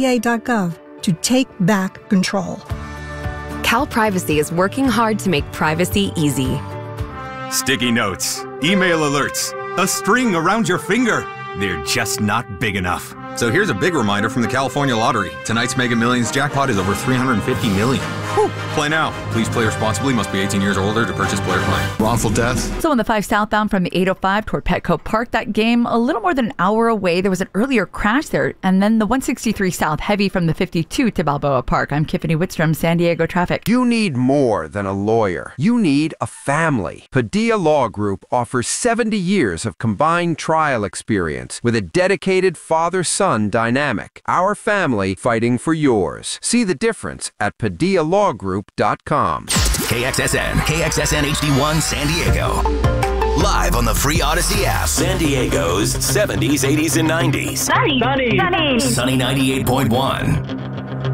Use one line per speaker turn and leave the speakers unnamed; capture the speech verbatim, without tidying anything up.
D A dot gov to take back control.
Cal Privacy is working hard to make privacy easy.
Sticky notes, email alerts, a string around your finger. They're just not big enough.
So here's a big reminder from the California Lottery. Tonight's Mega Millions jackpot is over three hundred fifty million dollars. Whew. Play now. Please play responsibly. Must be eighteen years or older to purchase player play.
Wrongful death.
So on the five southbound from the eight oh five toward Petco Park, that game a little more than an hour away. There was an earlier crash there. And then the one sixty-three south heavy from the fifty-two to Balboa Park. I'm Tiffany Whitstrom, San Diego traffic.
You need more than a lawyer. You need a family. Padilla Law Group offers seventy years of combined trial experience with a dedicated father-son dynamic. Our family fighting for yours. See the difference at padilla law group dot com.
K X S N, K X S N H D one San Diego. Live on the free Odyssey app. San Diego's seventies, eighties, and nineties.
Sunny. Sunny.
Sunny ninety-eight point one.